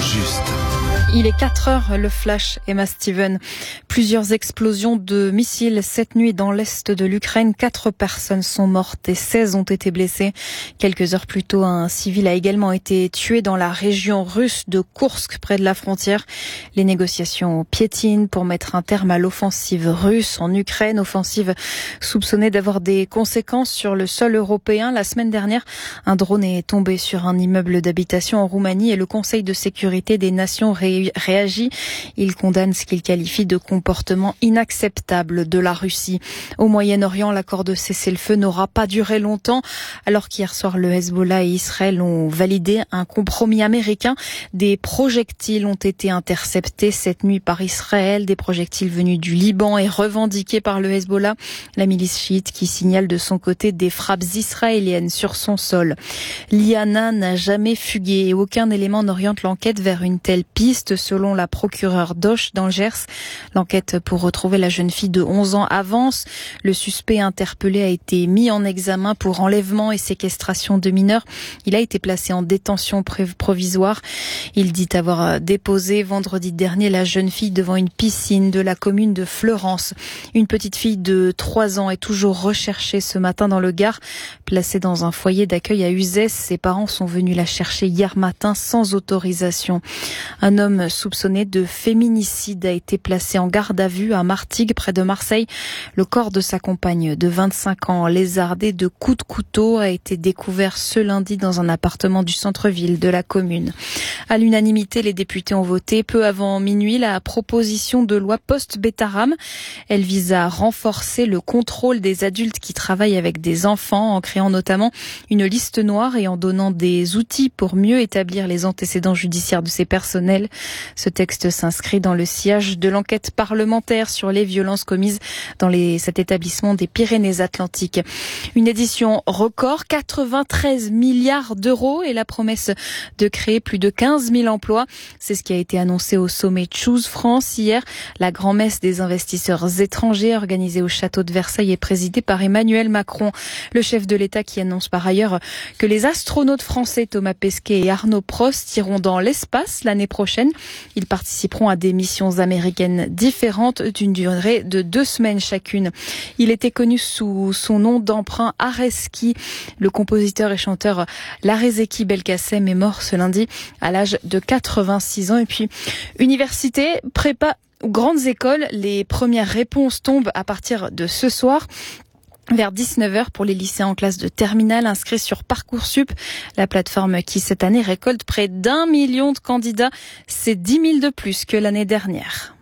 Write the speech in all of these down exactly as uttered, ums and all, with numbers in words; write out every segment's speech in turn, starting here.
juste. Il est quatre heures, le flash, Emma Steven. Plusieurs explosions de missiles cette nuit dans l'est de l'Ukraine. Quatre personnes sont mortes et seize ont été blessées. Quelques heures plus tôt, un civil a également été tué dans la région russe de Koursk, près de la frontière. Les négociations piétinent pour mettre un terme à l'offensive russe en Ukraine. Offensive soupçonnée d'avoir des conséquences sur le sol européen. La semaine dernière, un drone est tombé sur un immeuble d'habitation en Roumanie et le Conseil de sécurité des Nations réunit réagit. Il condamne ce qu'il qualifie de comportement inacceptable de la Russie. Au Moyen-Orient, l'accord de cessez-le-feu n'aura pas duré longtemps, alors qu'hier soir, le Hezbollah et Israël ont validé un compromis américain. Des projectiles ont été interceptés cette nuit par Israël, des projectiles venus du Liban et revendiqués par le Hezbollah, la milice chiite qui signale de son côté des frappes israéliennes sur son sol. L'I A N A n'a jamais fugué et aucun élément n'oriente l'enquête vers une telle piste. Selon la procureure d'Auch dans le Gers, l'enquête pour retrouver la jeune fille de onze ans avance. Le suspect interpellé a été mis en examen pour enlèvement et séquestration de mineurs. Il a été placé en détention provisoire. Il dit avoir déposé vendredi dernier la jeune fille devant une piscine de la commune de Fleurance. Une petite fille de trois ans est toujours recherchée ce matin dans le Gard. Placée dans un foyer d'accueil à Uzès, ses parents sont venus la chercher hier matin sans autorisation. Un homme soupçonné de féminicide a été placé en garde à vue à Martigues, près de Marseille. Le corps de sa compagne de vingt-cinq ans, lézardé de coups de couteau, a été découvert ce lundi dans un appartement du centre-ville de la commune. À l'unanimité, les députés ont voté peu avant minuit la proposition de loi post-Bétarame. Elle vise à renforcer le contrôle des adultes qui travaillent avec des enfants, en créant notamment une liste noire et en donnant des outils pour mieux établir les antécédents judiciaires de ces personnels. Ce texte s'inscrit dans le sillage de l'enquête parlementaire sur les violences commises dans les, cet établissement des Pyrénées-Atlantiques. Une édition record, quatre-vingt-treize milliards d'euros et la promesse de créer plus de quinze mille emplois. C'est ce qui a été annoncé au sommet Choose France hier. La grand-messe des investisseurs étrangers organisée au château de Versailles est présidée par Emmanuel Macron, le chef de l'État qui annonce par ailleurs que les astronautes français Thomas Pesquet et Arnaud Prost iront dans l'espace l'année prochaine. Ils participeront à des missions américaines différentes d'une durée de deux semaines chacune. Il était connu sous son nom d'emprunt Areski. Le compositeur et chanteur Larezeki Belkacem est mort ce lundi à l'âge de quatre-vingt-six ans. Et puis, université, prépa ou grandes écoles, les premières réponses tombent à partir de ce soir. Vers dix-neuf heures pour les lycéens en classe de terminale inscrits sur Parcoursup, la plateforme qui cette année récolte près d'un million de candidats. C'est dix mille de plus que l'année dernière.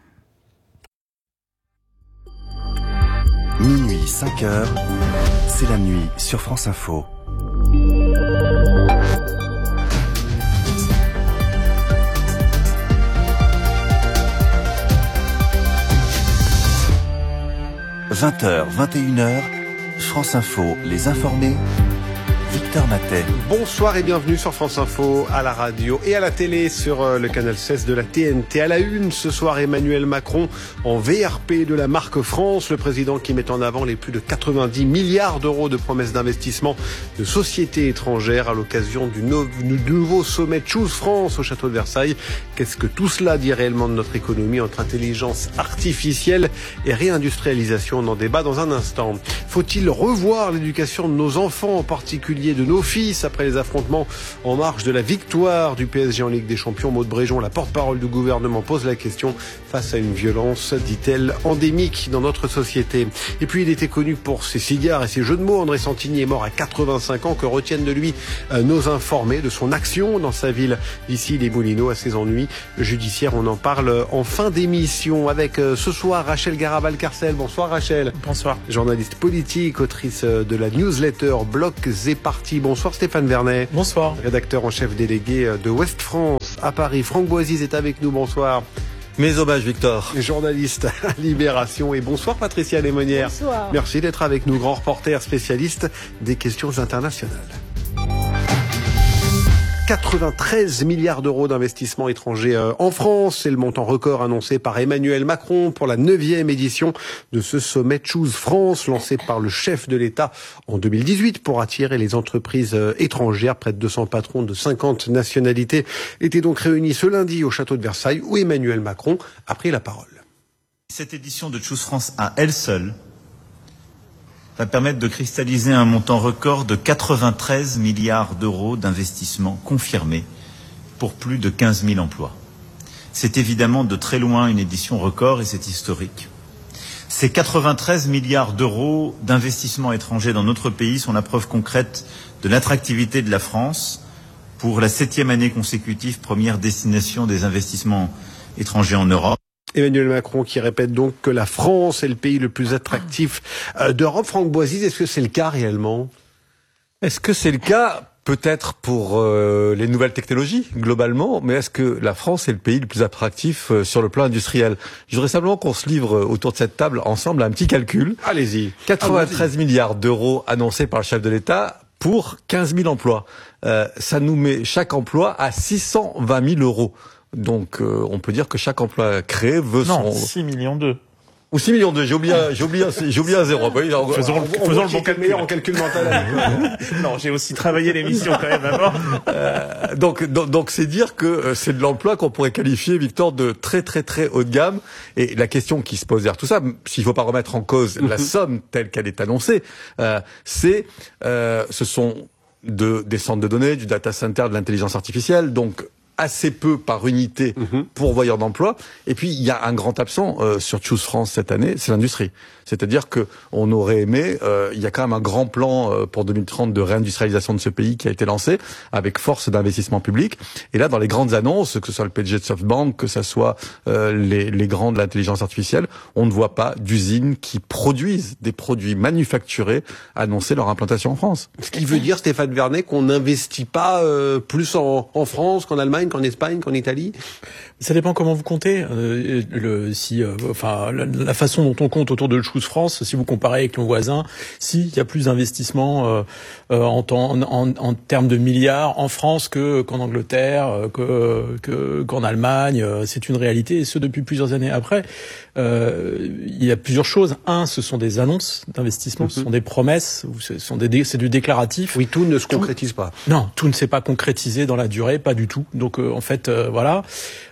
Minuit, cinq heures, c'est la nuit sur France Info. vingt heures, vingt et une heures, France Info, les informés, Victor Matet. Bonsoir et bienvenue sur France Info, à la radio et à la télé sur le canal seize de la T N T. À la une ce soir, Emmanuel Macron en V R P de la marque France, le président qui met en avant les plus de quatre-vingt-dix milliards d'euros de promesses d'investissement de sociétés étrangères à l'occasion du, no- du nouveau sommet Choose France au château de Versailles. Qu'est-ce que tout cela dit réellement de notre économie entre intelligence artificielle et réindustrialisation? On en débat dans un instant. Faut-il revoir l'éducation de nos enfants, en particulier de nos fils, après les affrontements en marge de la victoire du P S G en Ligue des Champions? Maud Bréjon, la porte-parole du gouvernement, pose la question face à une violence, dit-elle, endémique dans notre société. Et puis il était connu pour ses cigares et ses jeux de mots. André Santini est mort à quatre-vingt-cinq ans. Que retiennent de lui euh, nos informés, de son action dans sa ville, ici les Moulineaux, à ses ennuis judiciaires? On en parle en fin d'émission avec euh, ce soir Rachel Garabal-Carcel. Bonsoir Rachel. Bonsoir. Journaliste politique, autrice de la newsletter Blocs et Partis. Bonsoir Stéphane Vernet. Bonsoir. Rédacteur en chef délégué de Ouest France à Paris. Franck Boisiz est avec nous. Bonsoir. Mes hommages, Victor. Journaliste à Libération. Et bonsoir Patricia Lémonière. Bonsoir. Merci d'être avec nous, grand reporter spécialiste des questions internationales. quatre-vingt-treize milliards d'euros d'investissements étrangers en France. C'est le montant record annoncé par Emmanuel Macron pour la neuvième édition de ce sommet Choose France, lancé par le chef de l'État en deux mille dix-huit pour attirer les entreprises étrangères. Près de deux cents patrons de cinquante nationalités étaient donc réunis ce lundi au château de Versailles où Emmanuel Macron a pris la parole. Cette édition de Choose France à elle seule va permettre de cristalliser un montant record de quatre-vingt-treize milliards d'euros d'investissements confirmés pour plus de quinze mille emplois. C'est évidemment de très loin une édition record et c'est historique. Ces quatre-vingt-treize milliards d'euros d'investissements étrangers dans notre pays sont la preuve concrète de l'attractivité de la France pour la septième année consécutive, première destination des investissements étrangers en Europe. Emmanuel Macron qui répète donc que la France est le pays le plus attractif d'Europe. Franck Boisise, est-ce que c'est le cas réellement ? Est-ce que c'est le cas ? Peut-être pour euh, les nouvelles technologies, globalement, mais est-ce que la France est le pays le plus attractif euh, sur le plan industriel ? Je voudrais simplement qu'on se livre euh, autour de cette table ensemble à un petit calcul. Allez-y. quatre-vingt-treize milliards d'euros annoncés par le chef de l'État pour quinze mille emplois. Euh, ça nous met chaque emploi à six cent vingt mille euros. Donc, euh, on peut dire que chaque emploi créé veut non, son... six millions deux. Ou six millions deux, j'ai oublié, j'ai oublié, j'ai oublié un zéro. Oui, faisons on, le, on faisons le bon calcul. En calcul mental. Non, j'ai aussi travaillé l'émission quand même avant. Euh, donc, donc, donc, c'est dire que euh, c'est de l'emploi qu'on pourrait qualifier, Victor, de très, très, très haut de gamme. Et la question qui se pose derrière tout ça, s'il faut pas remettre en cause la somme telle qu'elle est annoncée, euh, c'est, euh, ce sont de, des centres de données, du data center, de l'intelligence artificielle, donc assez peu par unité mmh. pourvoyeur d'emploi. Et puis, il y a un grand absent euh, sur Choose France cette année, c'est l'industrie. C'est-à-dire que on aurait aimé, euh, il y a quand même un grand plan euh, pour deux mille trente de réindustrialisation de ce pays qui a été lancé avec force d'investissement public. Et là, dans les grandes annonces, que ce soit le P D G de SoftBank, que ce soit euh, les, les grands de l'intelligence artificielle, on ne voit pas d'usines qui produisent des produits manufacturés annoncer leur implantation en France. Ce qui veut dire, Stéphane Vernet, qu'on n'investit pas euh, plus en, en France qu'en Allemagne, qu'en Espagne, qu'en Italie ? Ça dépend comment vous comptez. Euh, le, si, euh, enfin, la, la façon dont on compte autour de Choose France, si vous comparez avec nos voisins, si il y a plus d'investissements euh, euh, en, en, en, en termes de milliards en France que qu'en Angleterre, que, que qu'en Allemagne, c'est une réalité, et ce depuis plusieurs années. Après, euh, il y a plusieurs choses. Un, ce sont des annonces d'investissement, mm-hmm. ce sont des promesses, ce sont des, c'est du déclaratif. Oui, tout ne se tout, concrétise pas. Non, tout ne s'est pas concrétisé dans la durée, pas du tout. Donc, euh, en fait, euh, voilà.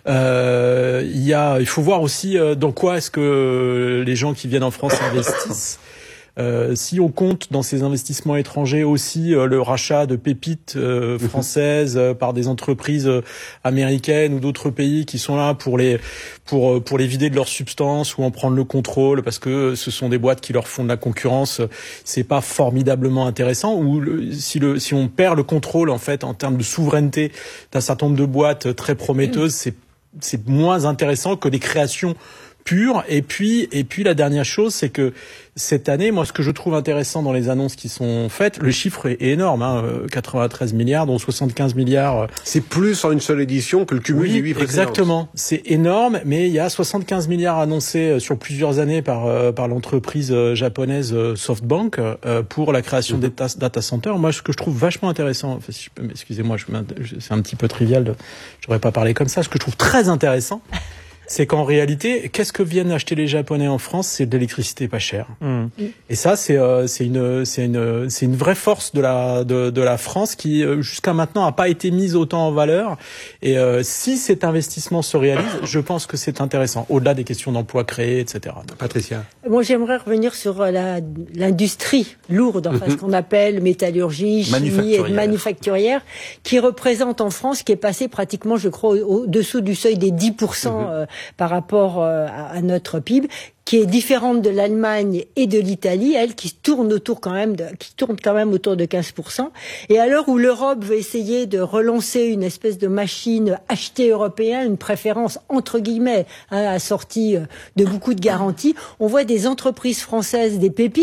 Euh, il y a, il faut voir aussi euh, dans quoi est-ce que les gens qui viennent en France investissent. Euh, si on compte dans ces investissements étrangers aussi euh, le rachat de pépites euh, françaises euh, par des entreprises euh, américaines ou d'autres pays qui sont là pour les pour euh, pour les vider de leur substance ou en prendre le contrôle parce que ce sont des boîtes qui leur font de la concurrence, c'est pas formidablement intéressant. Ou le, si le si on perd le contrôle en fait en termes de souveraineté d'un certain nombre de boîtes très prometteuses, c'est c'est moins intéressant que des créations pures. Et puis et puis la dernière chose, c'est que cette année, moi, ce que je trouve intéressant dans les annonces qui sont faites, le chiffre est énorme, hein, quatre-vingt-treize milliards, dont soixante-quinze milliards. C'est plus en une seule édition que le cumul oui, des huit précédentes. Exactement. C'est énorme, mais il y a soixante-quinze milliards annoncés sur plusieurs années par par l'entreprise japonaise SoftBank pour la création mmh. des data centers. Moi, ce que je trouve vachement intéressant, enfin, si je peux, excusez-moi, je, c'est un petit peu trivial, de, j'aurais pas parlé comme ça. Ce que je trouve très intéressant, c'est qu'en réalité, qu'est-ce que viennent acheter les Japonais en France ? C'est de l'électricité pas chère. Mmh. Et ça, c'est euh, c'est une c'est une c'est une vraie force de la de de la France qui euh, jusqu'à maintenant a pas été mise autant en valeur. Et euh, si cet investissement se réalise, je pense que c'est intéressant, au-delà des questions d'emplois créés, et cetera. Patricia. Moi, j'aimerais revenir sur la l'industrie lourde, enfin mmh. ce qu'on appelle métallurgie, chimie et manufacturière, qui représente en France, qui est passé pratiquement, je crois, au-dessous du seuil des dix pour cent. Mmh. Euh, par rapport euh, à notre P I B, qui est différente de l'Allemagne et de l'Italie, elle qui tourne autour quand même de, qui tourne quand même autour de quinze pour cent. Et à l'heure où l'Europe veut essayer de relancer une espèce de machine achetée européenne, une préférence entre guillemets, hein, assortie de beaucoup de garanties, on voit des entreprises françaises, des pépites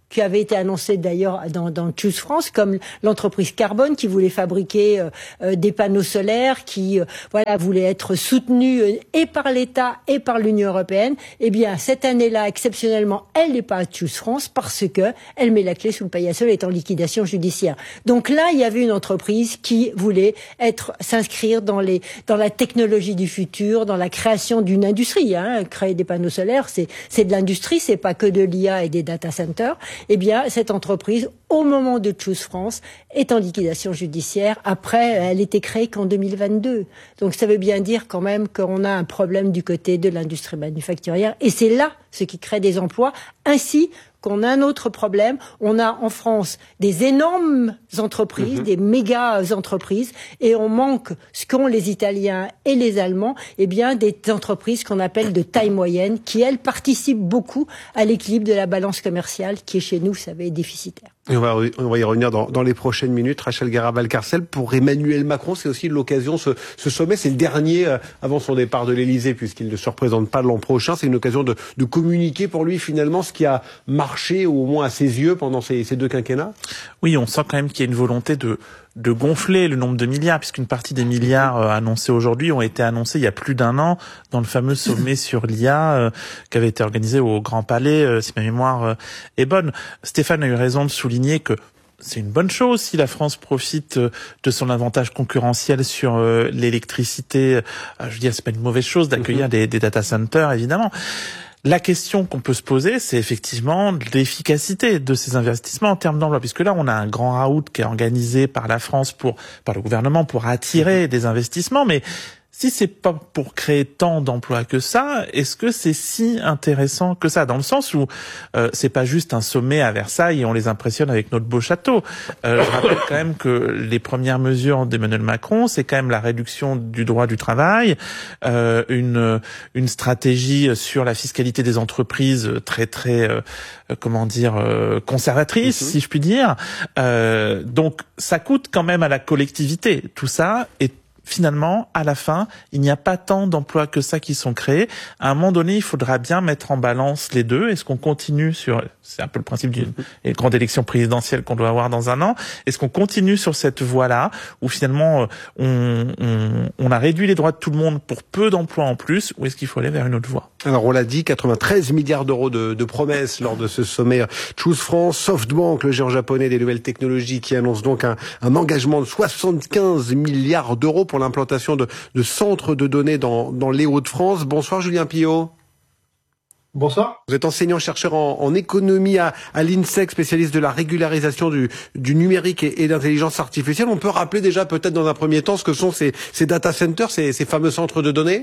qui avaient été annoncées d'ailleurs dans, dans Choose France, comme l'entreprise Carbone qui voulait fabriquer euh, euh, des panneaux solaires, qui euh, voilà voulait être soutenue euh, et par l'État et par l'Union européenne. Eh bien, cette année-là, exceptionnellement, elle n'est pas à Choose France parce que elle met la clé sous le paillasson, elle est en liquidation judiciaire. Donc là, il y avait une entreprise qui voulait être s'inscrire dans les dans la technologie du futur, dans la création d'une industrie. Hein. Créer des panneaux solaires, c'est c'est de l'industrie, c'est pas que de l'I A et des data centers. Eh bien, cette entreprise, au moment de Choose France, est en liquidation judiciaire. Après, elle était créée qu'en deux mille vingt-deux. Donc, ça veut bien dire quand même qu'on a un problème du côté de l'industrie manufacturière. Et c'est là ce qui crée des emplois, ainsi qu'on a un autre problème. On a en France des énormes entreprises, mmh. des méga entreprises, et on manque, ce qu'ont les Italiens et les Allemands, eh bien, des entreprises qu'on appelle de taille moyenne, qui, elles, participent beaucoup à l'équilibre de la balance commerciale, qui est chez nous, vous savez, déficitaire. Et on va, on va y revenir dans, dans les prochaines minutes. Rachel Garabal-Carcel, pour Emmanuel Macron, c'est aussi l'occasion, ce, ce sommet, c'est le dernier euh, avant son départ de l'Élysée, puisqu'il ne se représente pas l'an prochain. C'est une occasion de, de communiquer pour lui, finalement, ce qui a marché, ou au moins à ses yeux, pendant ces, ces deux quinquennats. Oui, on sent quand même qu'il y a une volonté de de gonfler le nombre de milliards, puisqu'une partie des milliards euh, annoncés aujourd'hui ont été annoncés il y a plus d'un an dans le fameux sommet sur l'I A euh, qui avait été organisé au Grand Palais, euh, si ma mémoire euh, est bonne. Stéphane a eu raison de souligner que c'est une bonne chose si la France profite de son avantage concurrentiel sur euh, l'électricité. Euh, je veux dire, c'est pas une mauvaise chose d'accueillir mm-hmm. des, des data centers, évidemment. La question qu'on peut se poser, c'est effectivement l'efficacité de ces investissements en termes d'emploi, puisque là, on a un grand raout qui est organisé par la France, pour par le gouvernement, pour attirer des investissements, mais si c'est pas pour créer tant d'emplois que ça, est-ce que c'est si intéressant que ça, dans le sens où euh, c'est pas juste un sommet à Versailles et on les impressionne avec notre beau château. Euh, je rappelle quand même que les premières mesures d'Emmanuel Macron, c'est quand même la réduction du droit du travail, euh, une une stratégie sur la fiscalité des entreprises très très euh, comment dire euh, conservatrice, mm-hmm. si je puis dire. Euh, donc ça coûte quand même à la collectivité tout ça, et finalement, à la fin, il n'y a pas tant d'emplois que ça qui sont créés. À un moment donné, il faudra bien mettre en balance les deux. Est-ce qu'on continue sur, c'est un peu le principe d'une grande élection présidentielle qu'on doit avoir dans un an, est-ce qu'on continue sur cette voie-là, où finalement, on, on, on a réduit les droits de tout le monde pour peu d'emplois en plus, ou est-ce qu'il faut aller vers une autre voie? Alors, on l'a dit, quatre-vingt-treize milliards d'euros de, de promesses lors de ce sommet Choose France. SoftBank, le géant japonais des nouvelles technologies, qui annonce donc un, un engagement de soixante-quinze milliards d'euros pour l'implantation de, de centres de données dans, dans les Hauts-de-France. Bonsoir Julien Pillot. Bonsoir. Vous êtes enseignant-chercheur en, en économie à, à l'INSEC, spécialiste de la régularisation du, du numérique et, et d'intelligence artificielle. On peut rappeler déjà peut-être dans un premier temps ce que sont ces, ces data centers, ces, ces fameux centres de données?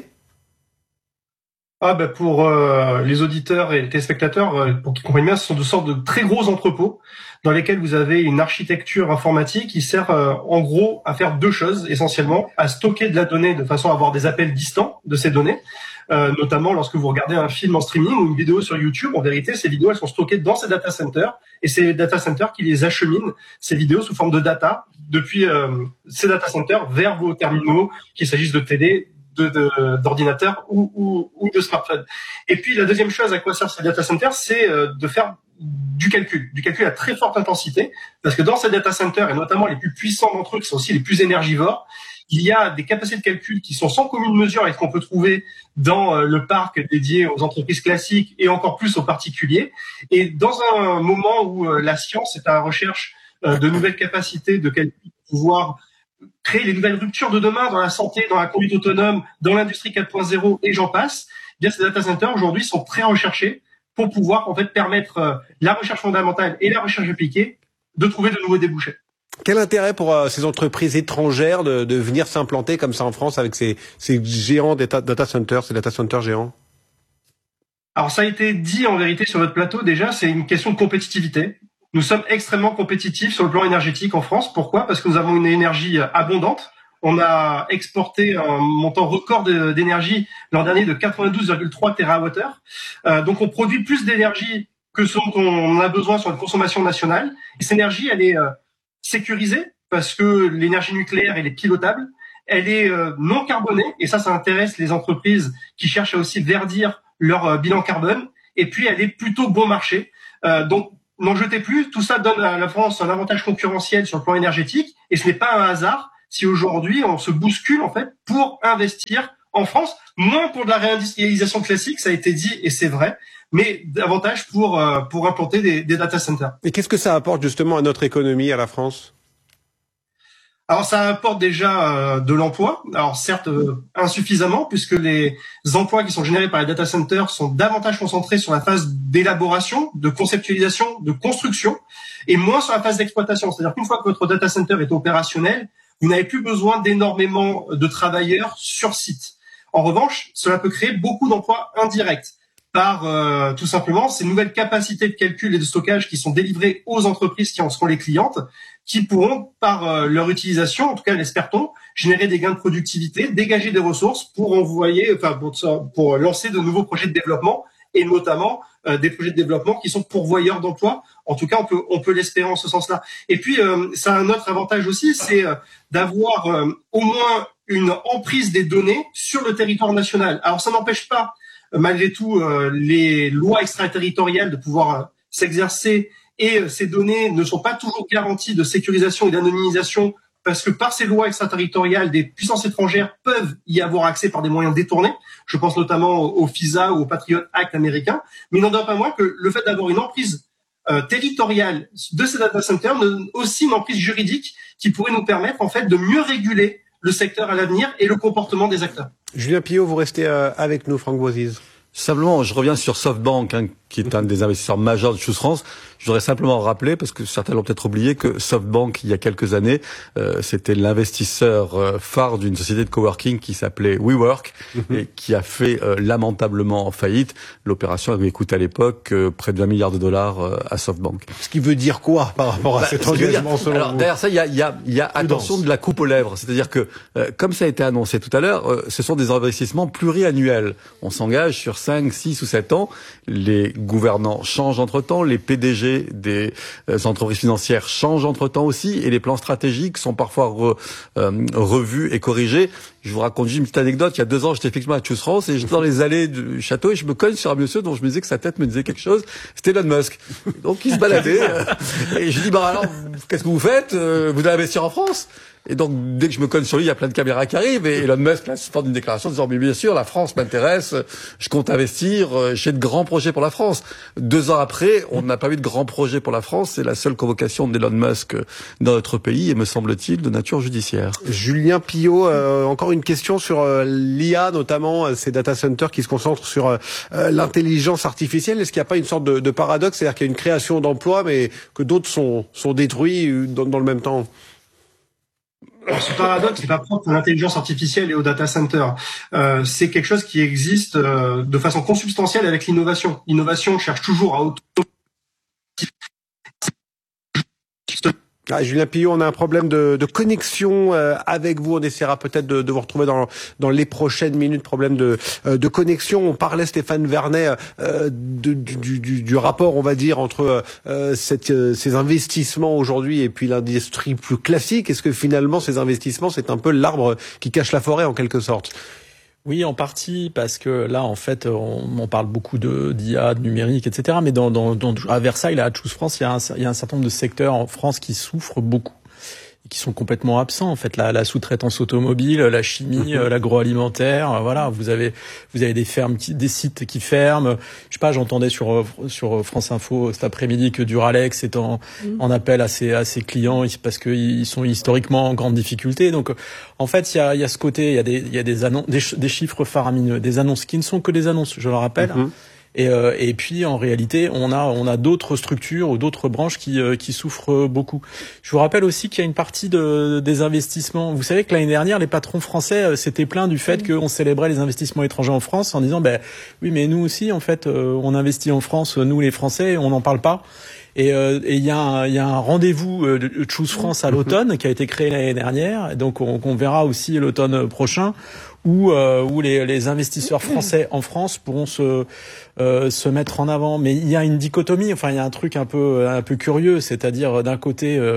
Ah ben pour euh, les auditeurs et les téléspectateurs, euh, pour qu'ils comprennent bien, ce sont de sortes de très gros entrepôts dans lesquels vous avez une architecture informatique qui sert euh, en gros à faire deux choses essentiellement: à stocker de la donnée de façon à avoir des appels distants de ces données, euh, notamment lorsque vous regardez un film en streaming ou une vidéo sur YouTube. En vérité, ces vidéos elles sont stockées dans ces data centers, et c'est les data centers qui les acheminent, ces vidéos sous forme de data, depuis euh, ces data centers vers vos terminaux, qu'il s'agisse de télé, de, de, d'ordinateur ou, ou, ou de smartphone. Et puis la deuxième chose à quoi servent ces data centers, c'est euh, de faire du calcul, du calcul à très forte intensité, parce que dans ces data centers, et notamment les plus puissants d'entre eux, qui sont aussi les plus énergivores, il y a des capacités de calcul qui sont sans commune mesure avec ce qu'on peut trouver dans euh, le parc dédié aux entreprises classiques et encore plus aux particuliers. Et dans un moment où euh, la science est à la recherche euh, de nouvelles capacités de calcul, de pouvoir créer les nouvelles ruptures de demain dans la santé, dans la conduite autonome, dans l'industrie quatre point zéro et j'en passe, eh bien ces data centers aujourd'hui sont très recherchés pour pouvoir en fait permettre euh, la recherche fondamentale et la recherche appliquée de trouver de nouveaux débouchés. Quel intérêt pour euh, ces entreprises étrangères de, de venir s'implanter comme ça en France avec ces, ces géants data, data centers, ces data centers géants? Alors ça a été dit en vérité sur votre plateau déjà, c'est une question de compétitivité. Nous sommes extrêmement compétitifs sur le plan énergétique en France. Pourquoi? Parce que nous avons une énergie abondante. On a exporté un montant record d'énergie l'an dernier de quatre-vingt-douze virgule trois térawattheures. Euh, donc on produit plus d'énergie que ce dont on a besoin sur une consommation nationale. Et cette énergie, elle est euh, sécurisée parce que l'énergie nucléaire, elle est pilotable. Elle est euh, non carbonée, et ça, ça intéresse les entreprises qui cherchent à aussi verdir leur euh, bilan carbone. Et puis, elle est plutôt bon marché. Euh, donc, n'en jetez plus. Tout ça donne à la France un avantage concurrentiel sur le plan énergétique, et ce n'est pas un hasard si aujourd'hui on se bouscule en fait pour investir en France, moins pour de la réindustrialisation classique, ça a été dit et c'est vrai, mais davantage pour euh, pour implanter des, des data centers. Et qu'est-ce que ça apporte justement à notre économie, à la France ? Alors ça apporte déjà euh, de l'emploi, alors certes euh, insuffisamment puisque les emplois qui sont générés par les data centers sont davantage concentrés sur la phase d'élaboration, de conceptualisation, de construction et moins sur la phase d'exploitation. C'est-à-dire qu'une fois que votre data center est opérationnel, vous n'avez plus besoin d'énormément de travailleurs sur site. En revanche, cela peut créer beaucoup d'emplois indirects par euh, tout simplement ces nouvelles capacités de calcul et de stockage qui sont délivrées aux entreprises qui en seront les clientes, qui pourront, par euh, leur utilisation, en tout cas l'espère-t-on, générer des gains de productivité, dégager des ressources pour envoyer, enfin pour, pour lancer de nouveaux projets de développement et notamment euh, des projets de développement qui sont pourvoyeurs d'emplois. En tout cas, on peut on peut l'espérer en ce sens-là. Et puis, euh, ça a un autre avantage aussi, c'est euh, d'avoir euh, au moins une emprise des données sur le territoire national. Alors, ça n'empêche pas malgré tout euh, les lois extraterritoriales de pouvoir euh, s'exercer et euh, ces données ne sont pas toujours garanties de sécurisation et d'anonymisation parce que par ces lois extraterritoriales, des puissances étrangères peuvent y avoir accès par des moyens détournés. Je pense notamment au, au FISA ou au Patriot Act américain. Mais il n'en demeure pas moins que le fait d'avoir une emprise euh, territoriale de ces data centers, aussi une emprise juridique qui pourrait nous permettre en fait de mieux réguler le secteur à l'avenir et le comportement des acteurs. Julien Pillot, vous restez euh, avec nous, Franck Boisiz. Simplement, je reviens sur SoftBank, hein, qui est un des investisseurs majeurs de Choose France. Je voudrais simplement rappeler, parce que certains l'ont peut-être oublié, que SoftBank, il y a quelques années, euh, c'était l'investisseur euh, phare d'une société de coworking qui s'appelait WeWork, mm-hmm. et qui a fait euh, lamentablement en faillite. L'opération avait coûté à l'époque euh, près de vingt milliards de dollars euh, à SoftBank. Ce qui veut dire quoi par rapport à bah, cet engagement selon Alors, vous derrière ça, il y a, il y a, il y a attention de la coupe aux lèvres. C'est-à-dire que, euh, comme ça a été annoncé tout à l'heure, euh, ce sont des investissements pluriannuels. On s'engage sur cinq, six ou sept ans. Les gouvernants changent entre-temps, les P D G des euh, entreprises financières changent entre-temps aussi, et les plans stratégiques sont parfois re, euh, revus et corrigés. Je vous raconte juste une petite anecdote. Il y a deux ans, j'étais effectivement à Choose France et j'étais dans les allées du château et je me cogne sur un monsieur dont je me disais que sa tête me disait quelque chose. C'était Elon Musk. Donc il se baladait euh, et je dis bah alors qu'est-ce que vous faites? Vous allez investir en France? Et donc, dès que je me cogne sur lui, il y a plein de caméras qui arrivent. Et Elon Musk, là, se fait une déclaration disant, mais bien sûr, la France m'intéresse, je compte investir, j'ai de grands projets pour la France. Deux ans après, on n'a pas eu de grands projets pour la France. C'est la seule convocation d'Elon Musk dans notre pays, et me semble-t-il, de nature judiciaire. Julien Pillot, euh, encore une question sur euh, l'I A, notamment euh, ces data centers qui se concentrent sur euh, l'intelligence artificielle. Est-ce qu'il n'y a pas une sorte de, de paradoxe? C'est-à-dire qu'il y a une création d'emplois, mais que d'autres sont, sont détruits dans, dans le même temps? Alors, ce paradoxe n'est pas propre à l'intelligence artificielle et au data center. Euh, c'est quelque chose qui existe euh, de façon consubstantielle avec l'innovation. L'innovation cherche toujours à auto... Ah, Julien Pillot, on a un problème de, de connexion euh, avec vous. On essaiera peut-être de, de vous retrouver dans, dans les prochaines minutes. Problème de, euh, de connexion. On parlait, Stéphane Vernet, euh, de, du, du, du rapport, on va dire, entre euh, cette, euh, ces investissements aujourd'hui et puis l'industrie plus classique. Est-ce que finalement, ces investissements, c'est un peu l'arbre qui cache la forêt en quelque sorte? Oui, en partie, parce que là, en fait, on, on parle beaucoup de d'I A, de numérique, et cetera. Mais dans, dans, dans, à Versailles, là, à Choose France, il y a un, il y a un certain nombre de secteurs en France qui souffrent beaucoup et qui sont complètement absents. En fait, la, la sous-traitance automobile, la chimie, l'agroalimentaire, voilà. Vous avez, vous avez des fermes, qui, des sites qui ferment. Je sais pas, j'entendais sur sur France Info cet après-midi que Duralex est en, mmh. en appel à ses à ses clients parce que ils sont historiquement en grande difficulté. Donc, en fait, il y a il y a ce côté, il y a des il y a des annonces, des, des chiffres faramineux, des annonces qui ne sont que des annonces. Je le rappelle. Mmh. Et, euh, et puis en réalité, on a on a d'autres structures ou d'autres branches qui euh, qui souffrent beaucoup. Je vous rappelle aussi qu'il y a une partie de des investissements. Vous savez que l'année dernière, les patrons français euh, s'étaient plaints du fait qu'on célébrait les investissements étrangers en France en disant ben oui, mais nous aussi en fait euh, on investit en France, nous les Français, et on n'en parle pas. Et il euh, y a un, y a un rendez-vous euh, de Choose France à l'automne qui a été créé l'année dernière, et donc on, on verra aussi l'automne prochain où euh, où les, les investisseurs français en France pourront se euh, se mettre en avant. Mais il y a une dichotomie, enfin il y a un truc un peu un peu curieux, c'est-à-dire d'un côté euh,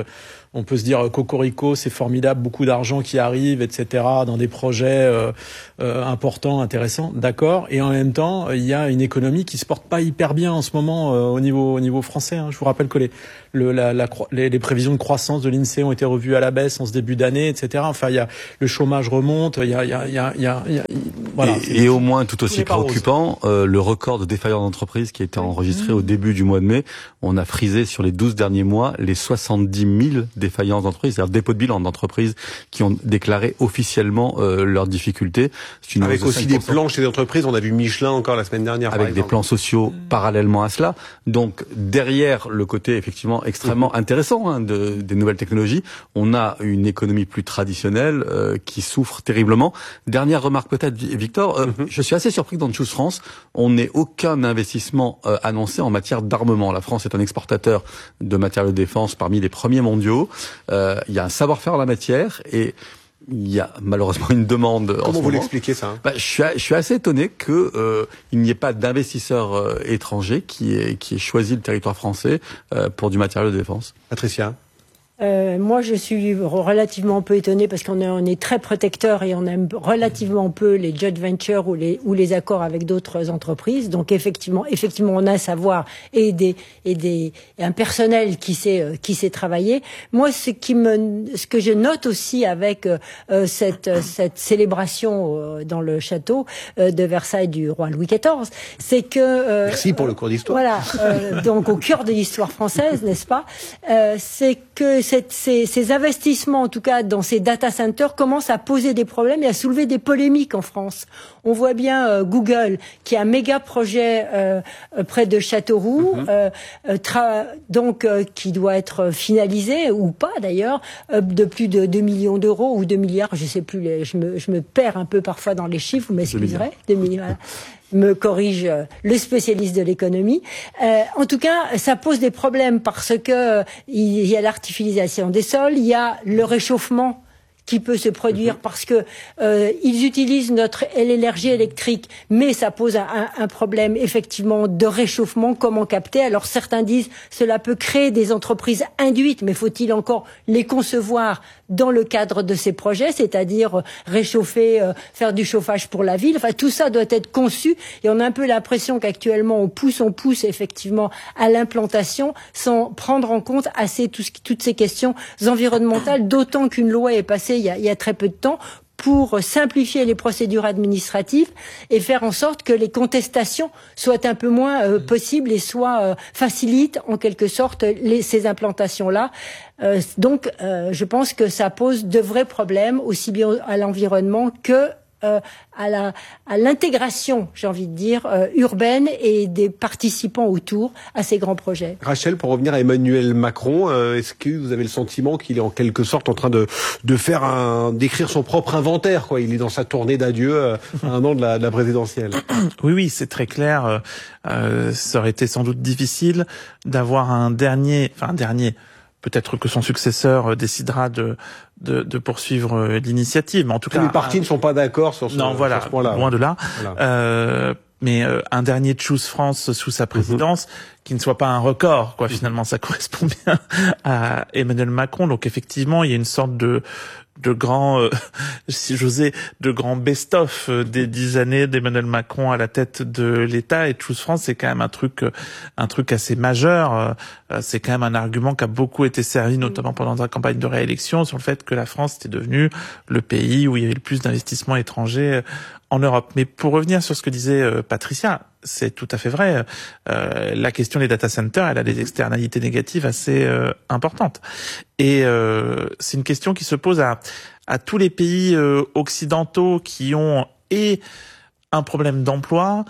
on peut se dire euh, cocorico, c'est formidable, beaucoup d'argent qui arrive, et cetera, dans des projets euh, euh, importants, intéressants, d'accord. Et en même temps, il y a une économie qui se porte pas hyper bien en ce moment euh, au niveau au niveau français. Hein. Je vous rappelle que les le, la, la, les, les prévisions de croissance de l'INSEE ont été revues à la baisse en ce début d'année, et cetera. Enfin, il y a le chômage remonte, il y a il y a il y a, il y a, il y a voilà. Et, et au moins tout aussi préoccupant, euh, le record de défaillance d'entreprise qui a été enregistré mmh. au début du mois de mai. On a frisé sur les douze derniers mois les soixante-dix mille défaillances d'entreprises, c'est-à-dire dépôt de bilan d'entreprises qui ont déclaré officiellement euh, leurs difficultés. Une Avec aussi des plans chez les entreprises, on a vu Michelin encore la semaine dernière. Avec des plans sociaux mmh. parallèlement à cela. Donc derrière le côté effectivement extrêmement mmh. intéressant hein, de, des nouvelles technologies, on a une économie plus traditionnelle euh, qui souffre terriblement. Dernière remarque peut-être, Victor, euh, mmh. je suis assez surpris que dans Choose France, on n'ait aucun investissement euh, annoncé en matière d'armement. La France est un exportateur de matériaux de défense parmi les premiers mondiaux. Euh, il y a un savoir-faire en la matière et il y a malheureusement une demande. Comment en ce vous moment. l'expliquez ça hein bah, je, suis, je suis assez étonné que euh, il n'y ait pas d'investisseurs euh, étrangers qui ait, qui ait choisi le territoire français euh, pour du matériel de défense. Patricia. Euh, moi, je suis relativement peu étonnée parce qu'on est, on est très protecteur et on aime relativement peu les joint ventures ou les, ou les accords avec d'autres entreprises. Donc, effectivement, effectivement, on a un savoir et des, et des, et un personnel qui sait, qui sait travailler. Moi, ce qui me, ce que je note aussi avec euh, cette, cette célébration euh, dans le château euh, de Versailles du roi Louis quatorze, c'est que euh, merci pour le cours d'histoire. Voilà, euh, donc au cœur de l'histoire française, n'est-ce pas euh, c'est que Cette, ces, ces investissements, en tout cas dans ces data centers, commencent à poser des problèmes et à soulever des polémiques en France. On voit bien euh, Google, qui a un méga projet euh, près de Châteauroux, mm-hmm. euh, tra- donc euh, qui doit être finalisé, ou pas d'ailleurs, euh, de plus de deux millions d'euros ou deux milliards, je sais plus, les, je, me, je me perds un peu parfois dans les chiffres, vous m'excuserez. deux milliards. Me corrige le spécialiste de l'économie. Euh, en tout cas, ça pose des problèmes parce que euh, il y a l'artificialisation des sols, il y a le réchauffement qui peut se produire mmh. parce que euh, ils utilisent notre l'énergie électrique, mais ça pose un, un problème effectivement de réchauffement. Comment capter? Alors certains disent cela peut créer des entreprises induites, mais faut-il encore les concevoir dans le cadre de ces projets, c'est-à-dire réchauffer, euh, faire du chauffage pour la ville. Enfin, tout ça doit être conçu et on a un peu l'impression qu'actuellement on pousse, on pousse effectivement à l'implantation sans prendre en compte assez tout ce, toutes ces questions environnementales, d'autant qu'une loi est passée il y a, il y a très peu de temps pour simplifier les procédures administratives et faire en sorte que les contestations soient un peu moins euh, possibles et soient euh, facilitent en quelque sorte les, ces implantations-là. Euh, donc, euh, je pense que ça pose de vrais problèmes aussi bien à l'environnement que Euh, à la à l'intégration, j'ai envie de dire, euh, urbaine et des participants autour à ces grands projets. Rachel, pour revenir à Emmanuel Macron, euh, est-ce que vous avez le sentiment qu'il est en quelque sorte en train de de faire un d'écrire son propre inventaire, quoi? Il est dans sa tournée d'adieu euh, à un an de la, de la présidentielle. Oui, oui, c'est très clair. Euh, ça aurait été sans doute difficile d'avoir un dernier, enfin un dernier. Peut-être que son successeur décidera de de, de poursuivre l'initiative, mais en tout Tous cas, les partis un... ne sont pas d'accord sur ce, non, voilà, sur ce point-là. Loin de là. Voilà. Euh, mais euh, un dernier Choose France sous sa présidence, mm-hmm. qui ne soit pas un record, quoi. Finalement, ça correspond bien à Emmanuel Macron. Donc effectivement, il y a une sorte de de grands, euh, si j'osais, de grands best-of des dix années d'Emmanuel Macron à la tête de l'État. Et Choose France, c'est quand même un truc, un truc assez majeur. C'est quand même un argument qui a beaucoup été servi, notamment pendant la campagne de réélection, sur le fait que la France était devenue le pays où il y avait le plus d'investissements étrangers en Europe. Mais pour revenir sur ce que disait euh, Patricia, c'est tout à fait vrai. Euh, la question des data centers, elle a des externalités négatives assez euh, importantes. Et euh, c'est une question qui se pose à, à tous les pays euh, occidentaux qui ont et un problème d'emploi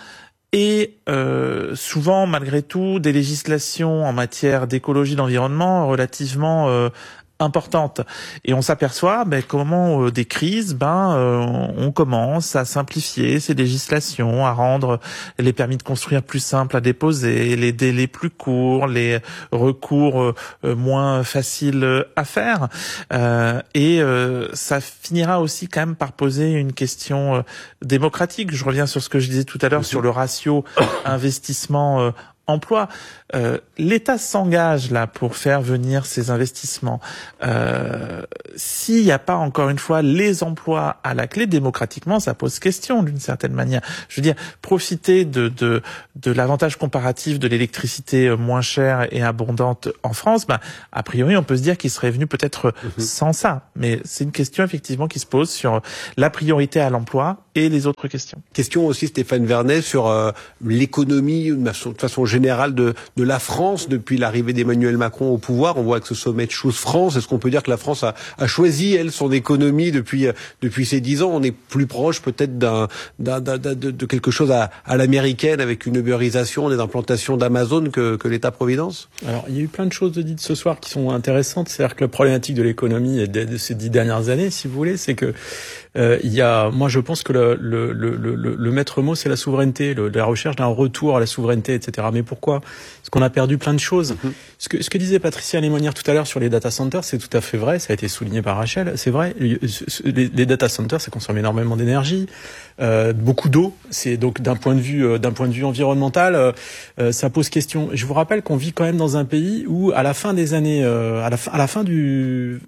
et euh, souvent, malgré tout, des législations en matière d'écologie, d'environnement relativement euh, importante. Et on s'aperçoit ben, comment euh, des crises, ben euh, on commence à simplifier ces législations, à rendre les permis de construire plus simples à déposer, les délais plus courts, les recours euh, moins faciles à faire. Euh, et euh, ça finira aussi quand même par poser une question euh, démocratique. Je reviens sur ce que je disais tout à l'heure sur le ratio investissement euh, emploi. Euh, l'État s'engage là pour faire venir ces investissements. Euh, s'il n'y a pas encore une fois les emplois à la clé, démocratiquement, ça pose question d'une certaine manière. Je veux dire, profiter de de de l'avantage comparatif de l'électricité moins chère et abondante en France, ben a priori on peut se dire qu'il serait venu peut-être mmh. sans ça. Mais c'est une question effectivement qui se pose sur la priorité à l'emploi et les autres questions. Question aussi, Stéphane Vernet, sur euh, l'économie de façon générale de, de la France depuis l'arrivée d'Emmanuel Macron au pouvoir. On voit que ce sommet de Choose France, est-ce qu'on peut dire que la France a, a choisi, elle, son économie depuis depuis ces dix ans? On est plus proche peut-être d'un, d'un, d'un, d'un de, de quelque chose à, à l'américaine avec une ubérisation, des implantations d'Amazon que, que l'État-providence? Alors, il y a eu plein de choses dites ce soir qui sont intéressantes. C'est-à-dire que la problématique de l'économie et de, de ces dix dernières années, si vous voulez, c'est que euh, il y a, moi, je pense que le, le, le, le, le maître mot, c'est la souveraineté, le, la recherche d'un retour à la souveraineté, et cetera. Mais pourquoi? Parce qu'on a perdu plein de choses. Mm-hmm. Ce que, ce que disait Patricia Lémonière tout à l'heure sur les data centers, c'est tout à fait vrai. Ça a été souligné par Rachel. C'est vrai. Les, les data centers, ça consomme énormément d'énergie, euh, beaucoup d'eau. C'est donc d'un point de vue, euh, d'un point de vue environnemental, euh, euh, ça pose question. Je vous rappelle qu'on vit quand même dans un pays où, à la fin des années, euh, à la fin, à la fin du,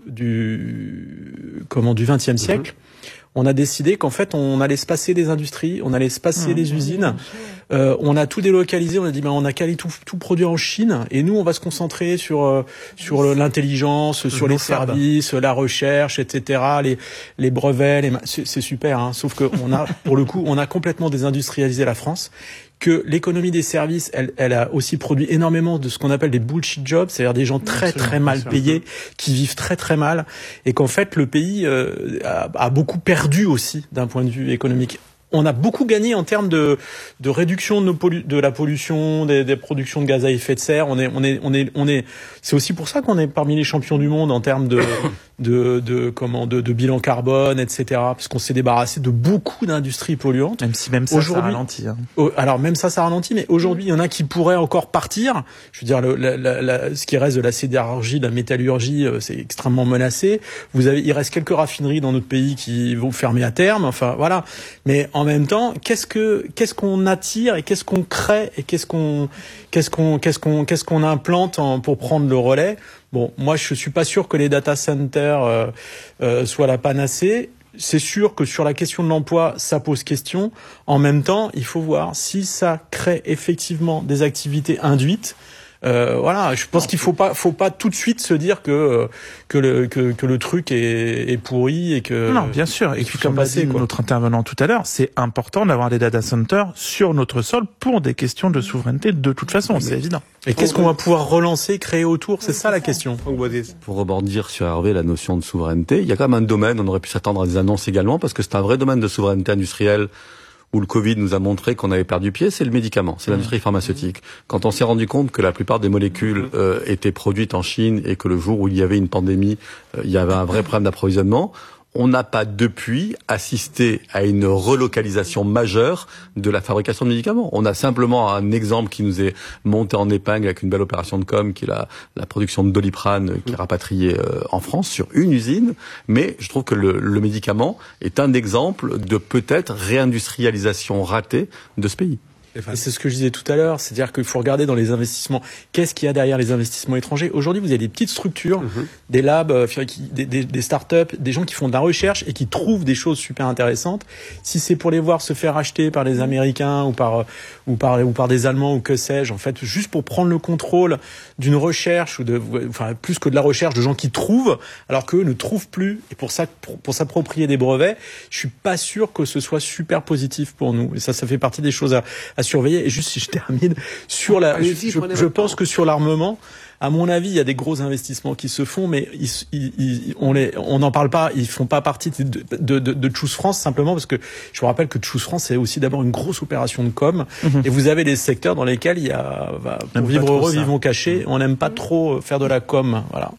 du, comment, du vingtième siècle, mm-hmm. on a décidé qu'en fait, on allait se passer des industries, on allait se passer mmh, des usines. Euh, on a tout délocalisé. On a dit, ben, on a qu'à aller tout, tout produire en Chine. Et nous, on va se concentrer sur euh, sur l'intelligence, sur les services, la recherche, et cetera. Les les brevets, les c'est, c'est super. Hein, sauf que on a, pour le coup, on a complètement désindustrialisé la France. Que l'économie des services, elle, elle a aussi produit énormément de ce qu'on appelle des bullshit jobs, c'est-à-dire des gens très Absolument, très mal payés, qui vivent très très mal, et qu'en fait le pays euh, a, a beaucoup perdu aussi d'un point de vue économique. On a beaucoup gagné en termes de, de réduction de, nos pollu- de la pollution, des, des productions de gaz à effet de serre. On est, on est, on est, on est. C'est aussi pour ça qu'on est parmi les champions du monde en termes de, de, de comment, de, de bilan carbone, et cetera. Parce qu'on s'est débarrassé de beaucoup d'industries polluantes. Même si même ça, ça ralentit. Hein. Oh, alors même ça, ça ralentit. Mais aujourd'hui, il y en a qui pourraient encore partir. Je veux dire, le, la, la, la, ce qui reste de la sidérurgie, de la métallurgie, c'est extrêmement menacé. Vous avez, il reste quelques raffineries dans notre pays qui vont fermer à terme. Enfin, voilà. Mais en même temps, qu'est-ce que qu'est-ce qu'on attire et qu'est-ce qu'on crée et qu'est-ce qu'on qu'est-ce qu'on qu'est-ce qu'on qu'est-ce qu'on implante en, pour prendre le relais? Bon, moi je suis pas sûr que les data centers euh, euh, soient la panacée. C'est sûr que sur la question de l'emploi, ça pose question. En même temps, il faut voir si ça crée effectivement des activités induites. Euh, voilà, je pense qu'il faut pas, faut pas tout de suite se dire que que le que, que le truc est, est pourri et que non, bien sûr. Et puis comme l'a dit notre intervenant tout à l'heure, c'est important d'avoir des data centers sur notre sol pour des questions de souveraineté de toute façon, mais c'est évident. Et qu'est-ce qu'on va pouvoir relancer, créer autour? C'est ça la question. Pour rebondir sur Hervé, la notion de souveraineté, il y a quand même un domaine, on aurait pu s'attendre à des annonces également, parce que c'est un vrai domaine de souveraineté industrielle où le Covid nous a montré qu'on avait perdu pied, c'est le médicament, c'est l'industrie pharmaceutique. Quand on s'est rendu compte que la plupart des molécules euh, étaient produites en Chine et que le jour où il y avait une pandémie, euh, il y avait un vrai problème d'approvisionnement, on n'a pas depuis assisté à une relocalisation majeure de la fabrication de médicaments. On a simplement un exemple qui nous est monté en épingle avec une belle opération de com, qui est la, la production de Doliprane, qui est rapatriée euh, en France sur une usine. Mais je trouve que le, le médicament est un exemple de peut-être réindustrialisation ratée de ce pays. Et c'est ce que je disais tout à l'heure, c'est-à-dire qu'il faut regarder dans les investissements, qu'est-ce qu'il y a derrière les investissements étrangers. Aujourd'hui, vous avez des petites structures, mmh. des labs, euh, des, des, des start-up, des gens qui font de la recherche et qui trouvent des choses super intéressantes. Si c'est pour les voir se faire acheter par les Américains ou par ou par ou par des Allemands ou que sais-je, en fait, juste pour prendre le contrôle d'une recherche ou de, enfin, plus que de la recherche, de gens qui trouvent, alors qu'eux ne trouvent plus. Et pour ça, pour, pour s'approprier des brevets, je suis pas sûr que ce soit super positif pour nous. Et ça, ça fait partie des choses à à surveiller. Et juste si je termine sur la, je, je, je pense que sur l'armement, à mon avis, il y a des gros investissements qui se font, mais ils, ils, ils, on les, on n'en parle pas. Ils font pas partie de, de, de, de Choose France simplement parce que je vous rappelle que Choose France c'est aussi d'abord une grosse opération de com. Mm-hmm. Et vous avez des secteurs dans lesquels il y a, bah, pour vivre heureux, vivons cachés. On n'aime pas trop faire de la com. Voilà.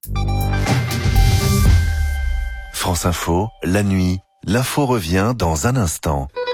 France Info, la nuit. L'info revient dans un instant.